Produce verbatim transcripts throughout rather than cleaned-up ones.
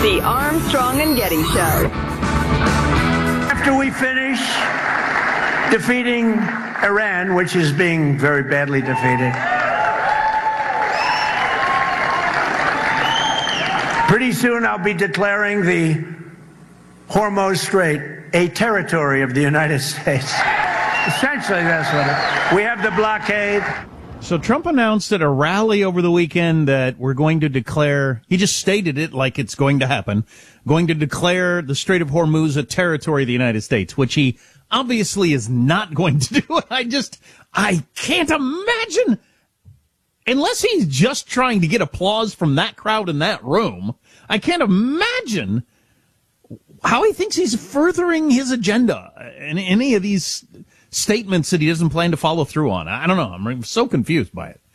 The Armstrong and Getty Show. After we finish defeating Iran, which is being very badly defeated, pretty soon I'll be declaring the Hormuz Strait a territory of the United States. Essentially, that's what it is. We have the blockade. So Trump announced at a rally over the weekend that we're going to declare, he just stated it like it's going to happen, going to declare the Strait of Hormuz a territory of the United States, which he obviously is not going to do. I just, I can't imagine, unless he's just trying to get applause from that crowd in that room, I can't imagine how he thinks he's furthering his agenda in any of these statements that he doesn't plan to follow through on. I don't know. I'm so confused by it.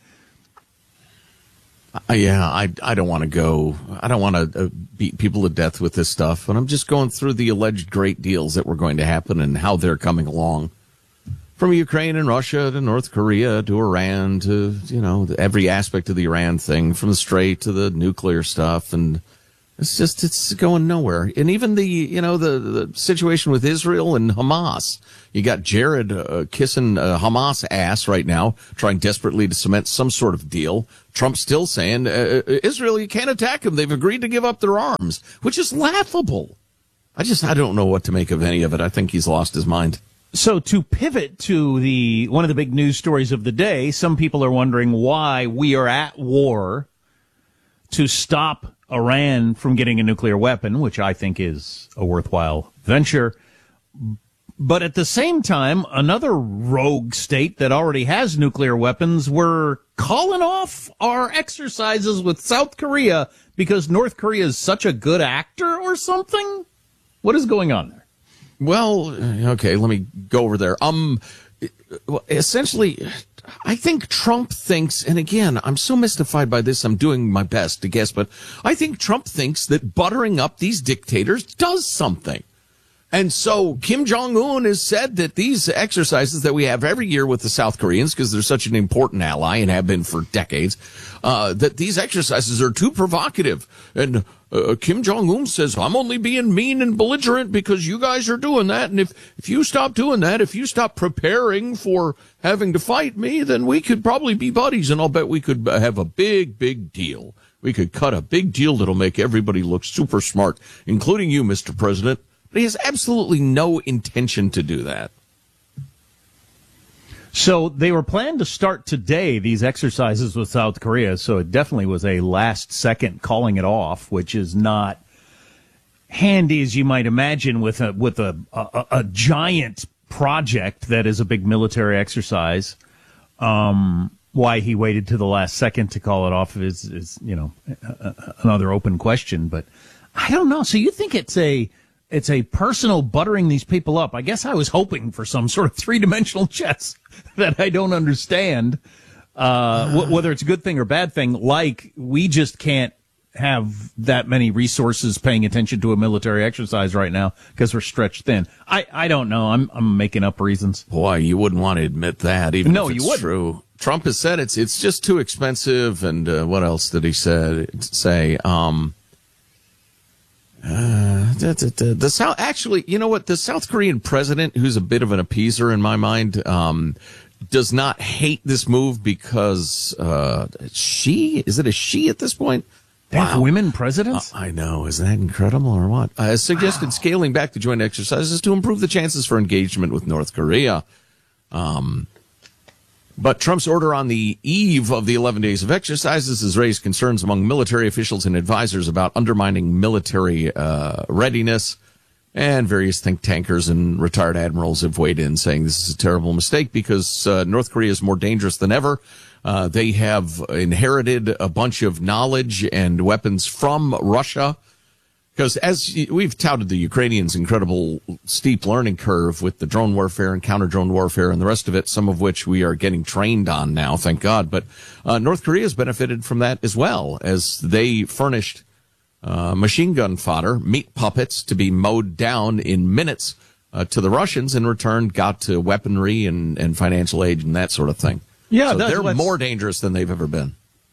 Uh, yeah, I I don't want to go. I don't want to uh, beat people to death with this stuff. And I'm just going through the alleged great deals that were going to happen and how they're coming along. From Ukraine and Russia to North Korea to Iran to, you know, every aspect of the Iran thing, from the Strait to the nuclear stuff. And it's just, it's going nowhere. And even the, you know, the, the situation with Israel and Hamas. You got Jared uh, kissing uh, Hamas ass right now, trying desperately to cement some sort of deal. Trump's still saying, uh, Israel, you can't attack them. They've agreed to give up their arms, which is laughable. I just, I don't know what to make of any of it. I think he's lost his mind. So to pivot to the one of the big news stories of the day, some people are wondering why we are at war to stop Iran from getting a nuclear weapon, which I think is a worthwhile venture. But at the same time, another rogue state that already has nuclear weapons, we're calling off our exercises with South Korea because North Korea is such a good actor or something? What is going on there? Well, okay, let me go over there. Um, essentially, I think Trump thinks, and again, I'm so mystified by this, I'm doing my best to guess, but I think Trump thinks that buttering up these dictators does something. And so Kim Jong-un has said that these exercises that we have every year with the South Koreans, because they're such an important ally and have been for decades, uh, that these exercises are too provocative. And uh, Kim Jong-un says, I'm only being mean and belligerent because you guys are doing that. And if, if you stop doing that, if you stop preparing for having to fight me, then we could probably be buddies. And I'll bet we could have a big, big deal. We could cut a big deal that'll make everybody look super smart, including you, Mister President. But he has absolutely no intention to do that. So they were planned to start today, these exercises with South Korea, so it definitely was a last-second calling it off, which is not handy, as you might imagine, with a with a, a, a giant project that is a big military exercise. Um, why he waited to the last second to call it off is, is you know, another open question. But I don't know. So you think it's a... It's a personal buttering these people up. I guess I was hoping for some sort of three-dimensional chess that I don't understand, uh, w- whether it's a good thing or bad thing, like we just can't have that many resources paying attention to a military exercise right now because we're stretched thin. I, I don't know. I'm I'm making up reasons. Boy, you wouldn't want to admit that, even no, if it's you wouldn't. True. Trump has said it's it's just too expensive, and uh, what else did he say? Say, um... Uh, the, the, the South, actually, you know what? The South Korean president, who's a bit of an appeaser in my mind, um, does not hate this move because, uh, she, is it a she at this point? They have wow. women presidents? Uh, I know. Isn't that incredible or what? Uh, suggested wow. scaling back the joint exercises to improve the chances for engagement with North Korea. Um, But Trump's order on the eve of the eleven days of exercises has raised concerns among military officials and advisors about undermining military uh, readiness. And various think tankers and retired admirals have weighed in saying this is a terrible mistake because uh, North Korea is more dangerous than ever. Uh, they have inherited a bunch of knowledge and weapons from Russia. Because as we've touted the Ukrainians' incredible steep learning curve with the drone warfare and counter-drone warfare and the rest of it, some of which we are getting trained on now, thank God. But uh, North Korea has benefited from that as well, as they furnished uh, machine gun fodder, meat puppets to be mowed down in minutes uh, to the Russians, in return got to weaponry and, and financial aid and that sort of thing. Yeah, so that's, they're that's... more dangerous than they've ever been.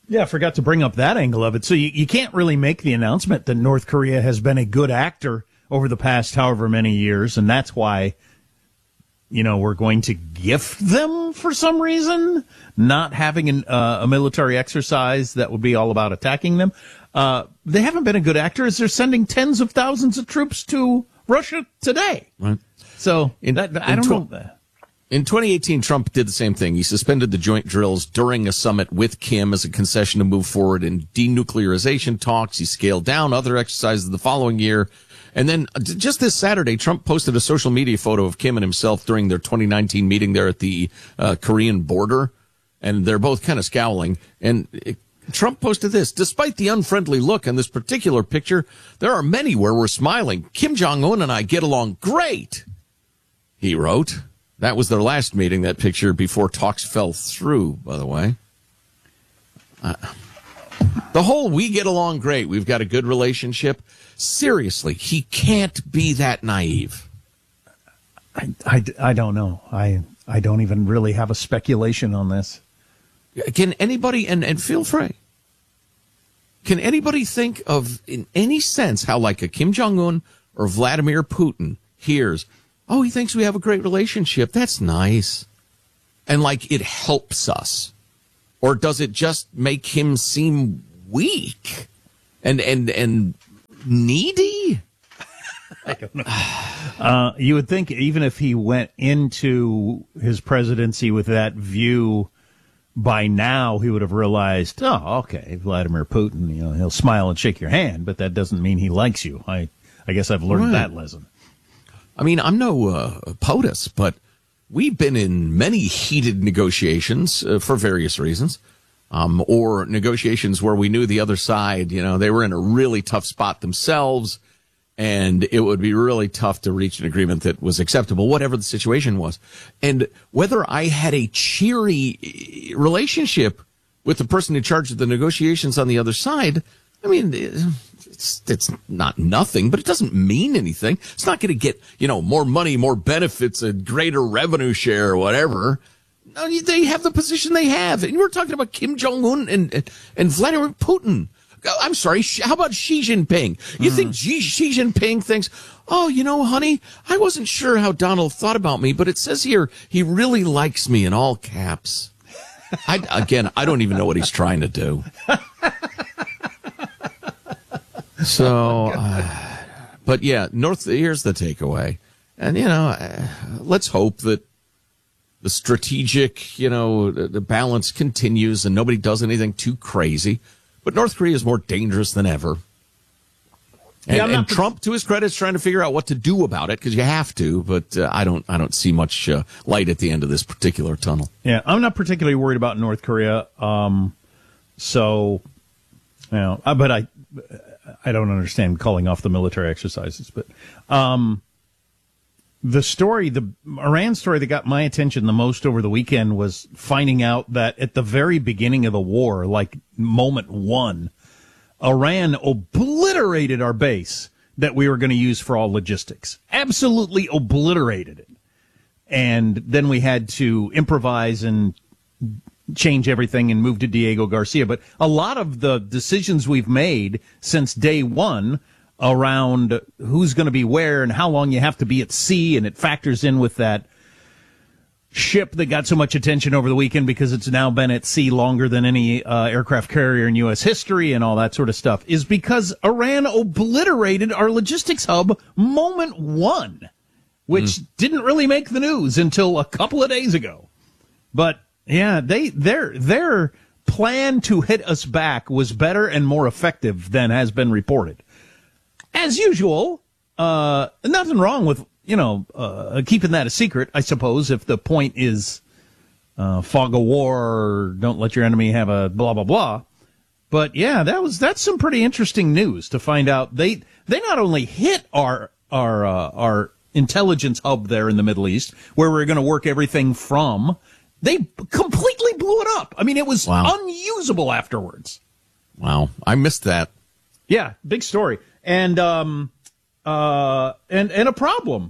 Yeah, I forgot to bring up that angle of it. So you, you can't really make the announcement that North Korea has been a good actor over the past however many years, and that's why, you know, we're going to gift them for some reason, not having an, uh, a military exercise that would be all about attacking them. Uh, they haven't been a good actor as they're sending tens of thousands of troops to Russia today. Right. So in, that, I in don't tw- know. In twenty eighteen, Trump did the same thing. He suspended the joint drills during a summit with Kim as a concession to move forward in denuclearization talks. He scaled down other exercises the following year. And then just this Saturday, Trump posted a social media photo of Kim and himself during their twenty nineteen meeting there at the uh, Korean border. And they're both kind of scowling. And it, Trump posted this: despite the unfriendly look on this particular picture, there are many where we're smiling. Kim Jong-un and I get along great, he wrote. That was their last meeting, that picture, before talks fell through, by the way. Uh, the whole we get along great, we've got a good relationship. Seriously, he can't be that naive. I, I, I don't know. I, I don't even really have a speculation on this. Can anybody, and, and feel free, can anybody think of, in any sense, how like a Kim Jong-un or Vladimir Putin hears, oh, he thinks we have a great relationship. That's nice. And like it helps us. Or does it just make him seem weak and and and needy? I don't know. Uh, you would think even if he went into his presidency with that view, by now he would have realized, oh, okay, Vladimir Putin, you know, he'll smile and shake your hand, but that doesn't mean he likes you. I, I guess I've learned right. that lesson. I mean, I'm no uh, POTUS, but we've been in many heated negotiations uh, for various reasons, um, or negotiations where we knew the other side, you know, they were in a really tough spot themselves, and it would be really tough to reach an agreement that was acceptable, whatever the situation was. And whether I had a cheery relationship with the person in charge of the negotiations on the other side, I mean, it's it's not nothing, but it doesn't mean anything. It's not going to get, you know, more money, more benefits, a greater revenue share or whatever. No, they have the position they have. And we're talking about Kim Jong-un and, and, and Vladimir Putin. I'm sorry, how about Xi Jinping? You mm. think Xi, Xi Jinping thinks, oh, you know, honey, I wasn't sure how Donald thought about me, but it says here he really likes me in all caps. I, again, I don't even know what he's trying to do. So, uh, but yeah, North. Here's the takeaway, and you know, uh, let's hope that the strategic, you know, the, the balance continues and nobody does anything too crazy. But North Korea is more dangerous than ever, and, yeah, and Trump, to his credit, is trying to figure out what to do about it because you have to. But uh, I don't, I don't see much uh, light at the end of this particular tunnel. Yeah, I'm not particularly worried about North Korea. Um, so, you know, but I. I don't understand calling off the military exercises, but um, the story, the Iran story that got my attention the most over the weekend was finding out that at the very beginning of the war, like moment one, Iran obliterated our base that we were going to use for all logistics. Absolutely obliterated it. And then we had to improvise and change everything and move to Diego Garcia. But a lot of the decisions we've made since day one around who's going to be where and how long you have to be at sea, and it factors in with that ship that got so much attention over the weekend because it's now been at sea longer than any uh, aircraft carrier in U S history and all that sort of stuff, is because Iran obliterated our logistics hub moment one, which mm. didn't really make the news until a couple of days ago. But yeah, they their their plan to hit us back was better and more effective than has been reported. As usual, uh, nothing wrong with, you know, uh, keeping that a secret, I suppose, if the point is uh, fog of war or don't let your enemy have a blah, blah, blah. But yeah, that was that's some pretty interesting news to find out. They they not only hit our our uh, our intelligence hub there in the Middle East, where we're going to work everything from, they completely blew it up. I mean, it was wow. unusable afterwards. Wow. I missed that. Yeah, big story. And um uh and and a problem.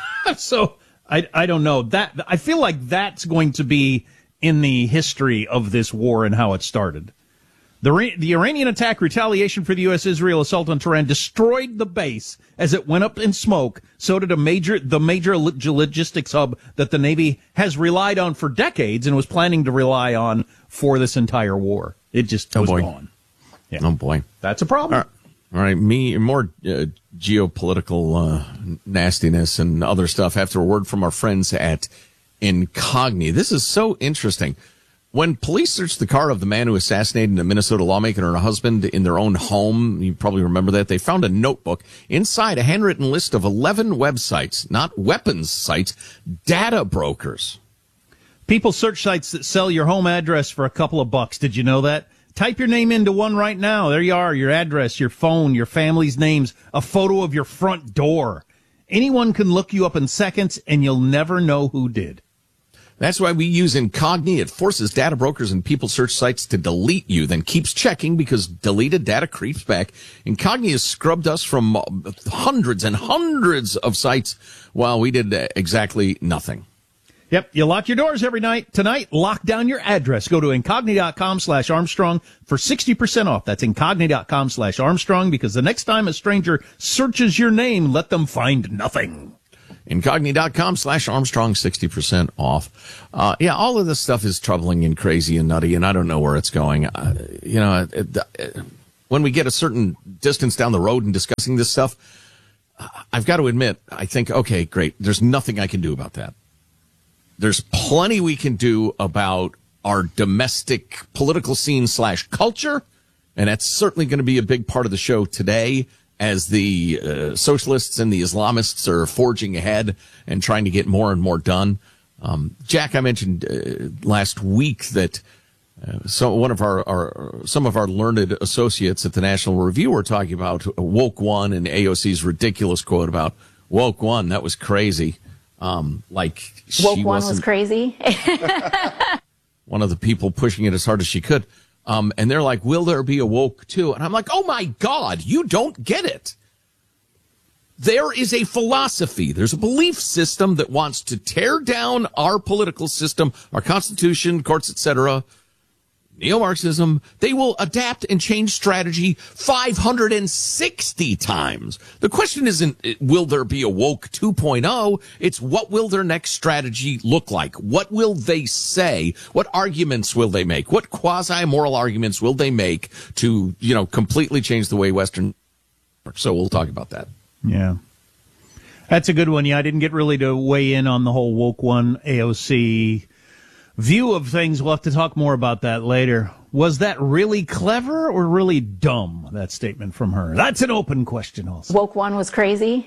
So I I don't know. That I feel like that's going to be in the history of this war and how it started. The, the Iranian attack retaliation for the U S Israel assault on Tehran destroyed the base as it went up in smoke. So did a major, the major logistics hub that the Navy has relied on for decades and was planning to rely on for this entire war. It just oh was boy. gone. Yeah. Oh boy, that's a problem. All right, All right. me more uh, geopolitical uh, nastiness and other stuff after a word from our friends at Incogni. This is so interesting. When police searched the car of the man who assassinated a Minnesota lawmaker and her husband in their own home, you probably remember that, they found a notebook. Inside, a handwritten list of eleven websites, not weapons sites, data brokers. People search sites that sell your home address for a couple of bucks. Did you know that? Type your name into one right now. There you are, your address, your phone, your family's names, a photo of your front door. Anyone can look you up in seconds, and you'll never know who did. That's why we use Incogni. It forces data brokers and people search sites to delete you, then keeps checking because deleted data creeps back. Incogni has scrubbed us from hundreds and hundreds of sites while we did exactly nothing. Yep, you lock your doors every night. Tonight, lock down your address. Go to incogni.com slash Armstrong for sixty percent off. That's incogni.com slash Armstrong, because the next time a stranger searches your name, let them find nothing. Incogni.com slash Armstrong, sixty percent off. Uh, yeah, all of this stuff is troubling and crazy and nutty, and I don't know where it's going. Uh, you know, it, it, when we get a certain distance down the road in discussing this stuff, I've got to admit, I think, okay, great. There's nothing I can do about that. There's plenty we can do about our domestic political scene slash culture, and that's certainly going to be a big part of the show today, as the uh, socialists and the Islamists are forging ahead and trying to get more and more done. Um, Jack, I mentioned uh, last week that uh, so one of our, our some of our learned associates at the National Review were talking about Woke One and A O C's ridiculous quote about Woke One. That was crazy. Um, like Woke she One wasn't was crazy. one of the people pushing it as hard as she could. Um, and they're like, will there be a woke too? And I'm like, oh my God, you don't get it. There is a philosophy. There's a belief system that wants to tear down our political system, our constitution, courts, et cetera. Neo-Marxism. They will adapt and change strategy five hundred sixty times. The question isn't, will there be a woke two point oh? It's what will their next strategy look like? What will they say? What arguments will they make? What quasi-moral arguments will they make to, you know, completely change the way Western works? So we'll talk about that. Yeah. That's a good one. Yeah, I didn't get really to weigh in on the whole Woke One A O C view of things. We'll have to talk more about that later. Was that really clever or really dumb, that statement from her? That's an open question also. Woke One was crazy.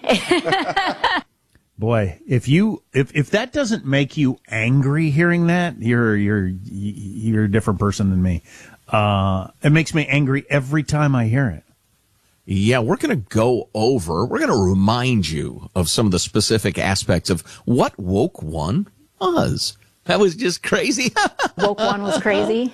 Boy, if you if if that doesn't make you angry hearing that, you're you're you're a different person than me. Uh, it makes me angry every time I hear it. Yeah, we're going to go over, we're going to remind you of some of the specific aspects of what Woke One was. That was just crazy. Woke One was crazy.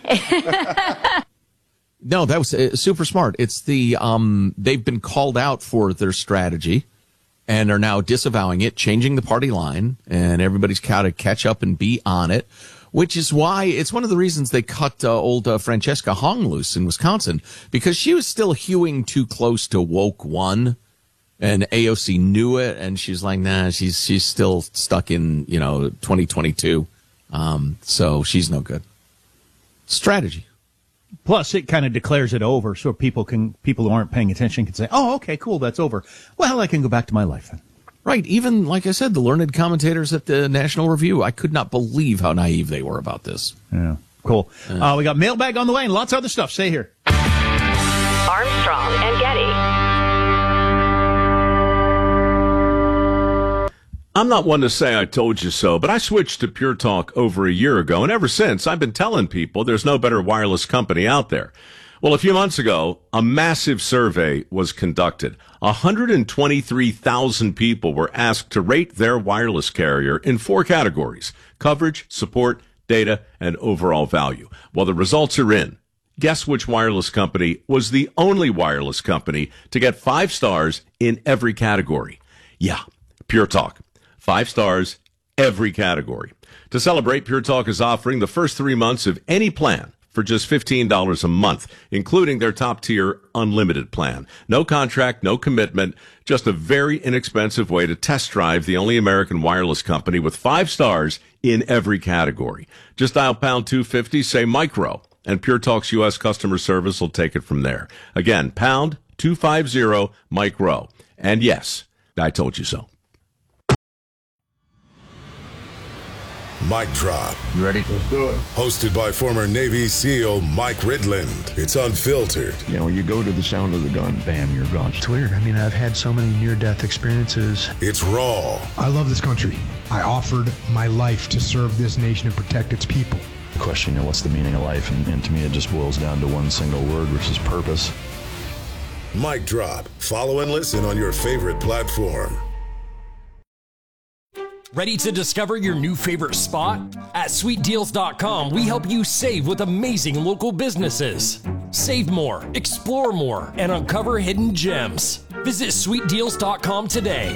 No, that was uh, super smart. It's the, um, they've been called out for their strategy and are now disavowing it, changing the party line, and everybody's got to catch up and be on it, which is why it's one of the reasons they cut uh, old uh, Francesca Hong loose in Wisconsin, because she was still hewing too close to Woke One, and A O C knew it, and she's like, nah, she's she's still stuck in, you know, twenty twenty-two. Um, so she's no good. Strategy. Plus, it kind of declares it over, so people can people who aren't paying attention can say, "Oh, okay, cool, that's over. Well, I can go back to my life then." Right. Even, like I said, the learned commentators at the National Review, I could not believe how naive they were about this. Yeah, cool. Uh, we got mailbag on the way and lots of other stuff. Stay here. Armstrong and Getty. I'm not one to say I told you so, but I switched to Pure Talk over a year ago, and ever since, I've been telling people there's no better wireless company out there. Well, a few months ago, a massive survey was conducted. one hundred twenty-three thousand people were asked to rate their wireless carrier in four categories: coverage, support, data, and overall value. Well, the results are in. Guess which wireless company was the only wireless company to get five stars in every category? Yeah, Pure Talk. Five stars, every category. To celebrate, Pure Talk is offering the first three months of any plan for just fifteen dollars a month, including their top-tier unlimited plan. No contract, no commitment, just a very inexpensive way to test drive the only American wireless company with five stars in every category. Just dial pound two fifty, say micro, and Pure Talk's U S customer service will take it from there. Again, pound two fifty, micro. And yes, I told you so. Mic Drop. You ready? Let's do it. Hosted by former Navy SEAL Mike Ridland. It's unfiltered. You know, you go to the sound of the gun, bam, you're gone. It's weird. I mean, I've had so many near-death experiences. It's raw. I love this country. I offered my life to serve this nation and protect its people. The question, you know, what's the meaning of life? And, and to me, it just boils down to one single word, which is purpose. Mic Drop. Follow and listen on your favorite platform. Ready to discover your new favorite spot? At sweet deals dot com, we help you save with amazing local businesses. Save more, explore more, and uncover hidden gems. Visit sweet deals dot com today.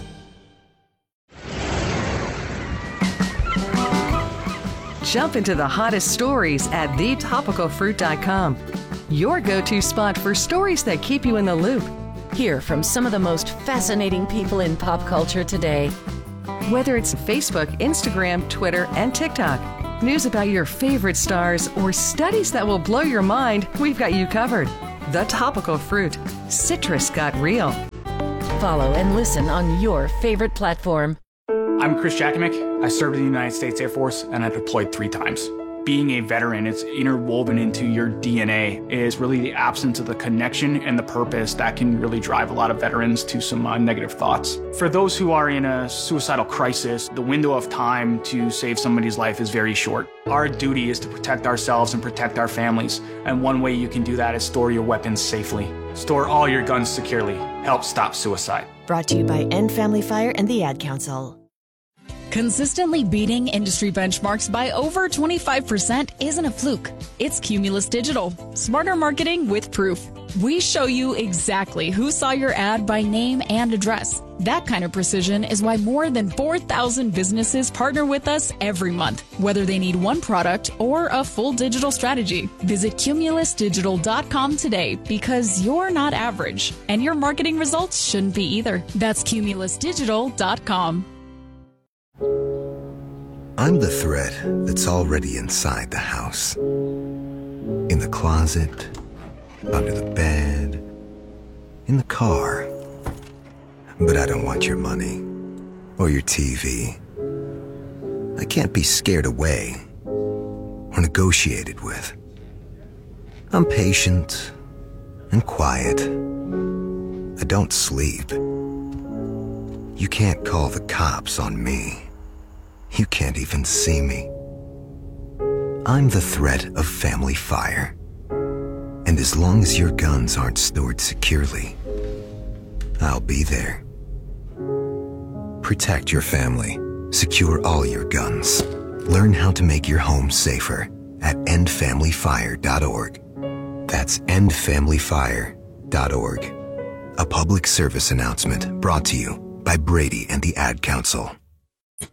Jump into the hottest stories at the topical fruit dot com. Your go-to spot for stories that keep you in the loop. Hear from some of the most fascinating people in pop culture today. Whether it's Facebook, Instagram, Twitter, and TikTok, news about your favorite stars, or studies that will blow your mind, we've got you covered. The Topical Fruit. Citrus got real. Follow and listen on your favorite platform. I'm Chris Jakimick. I served in the United States Air Force and I deployed three times. Being a veteran, it's interwoven into your D N A. It is really the absence of the connection and the purpose that can really drive a lot of veterans to some uh, negative thoughts. For those who are in a suicidal crisis, the window of time to save somebody's life is very short. Our duty is to protect ourselves and protect our families. And one way you can do that is store your weapons safely. Store all your guns securely. Help stop suicide. Brought to you by End Family Fire and the Ad Council. Consistently beating industry benchmarks by over twenty-five percent isn't a fluke. It's Cumulus Digital. Smarter marketing with proof. We show you exactly who saw your ad by name and address. That kind of precision is why more than four thousand businesses partner with us every month, whether they need one product or a full digital strategy. Visit cumulus digital dot com today because you're not average, and your marketing results shouldn't be either. That's cumulus digital dot com. I'm the threat that's already inside the house. In the closet, under the bed, in the car. But I don't want your money or your T V. I can't be scared away or negotiated with. I'm patient and quiet. I don't sleep. You can't call the cops on me. You can't even see me. I'm the threat of family fire. And as long as your guns aren't stored securely, I'll be there. Protect your family. Secure all your guns. Learn how to make your home safer at end family fire dot org. That's end family fire dot org. A public service announcement brought to you by Brady and the Ad Council.